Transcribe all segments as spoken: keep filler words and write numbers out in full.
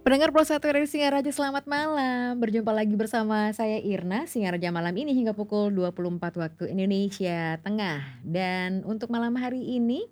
Pendengar Pro satu R R I Singaraja selamat malam, berjumpa lagi bersama saya Irna, Singaraja malam ini hingga pukul dua puluh empat waktu Indonesia Tengah. Dan untuk malam hari ini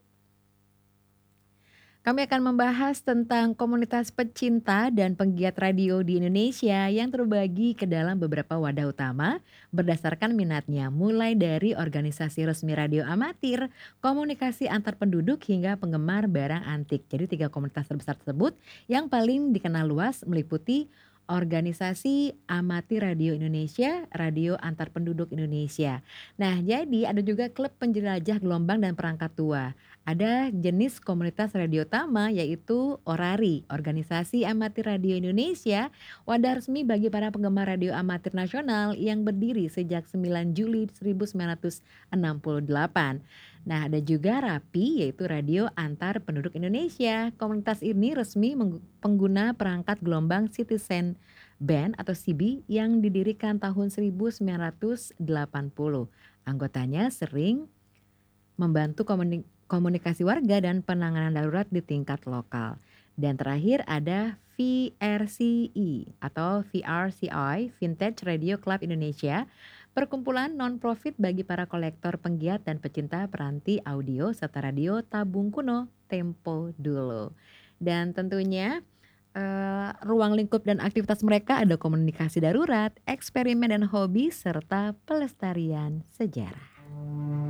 kami akan membahas tentang komunitas pecinta dan penggiat radio di Indonesia yang terbagi ke dalam beberapa wadah utama berdasarkan minatnya, mulai dari organisasi resmi radio amatir, komunikasi antar penduduk hingga penggemar barang antik. Jadi tiga komunitas terbesar tersebut yang paling dikenal luas meliputi Organisasi Amatir Radio Indonesia, Radio Antar Penduduk Indonesia. Nah, jadi ada juga klub penjelajah gelombang dan perangkat tua. Ada jenis komunitas radio utama yaitu ORARI, Organisasi Amatir Radio Indonesia, wadah resmi bagi para penggemar radio amatir nasional yang berdiri sejak sembilan Juli seribu sembilan ratus enam puluh delapan. Nah, ada juga RAPI yaitu Radio Antar Penduduk Indonesia. Komunitas ini resmi menggu- pengguna perangkat gelombang Citizen Band atau C B yang didirikan tahun seribu sembilan ratus delapan puluh. Anggotanya sering membantu komuni- komunikasi warga dan penanganan darurat di tingkat lokal. Dan terakhir ada V R C I atau V R C I, Vintage Radio Club Indonesia, perkumpulan non-profit bagi para kolektor penggiat dan pecinta peranti audio serta radio tabung kuno tempo dulu. Dan tentunya eh, ruang lingkup dan aktivitas mereka ada komunikasi darurat, eksperimen dan hobi, serta pelestarian sejarah.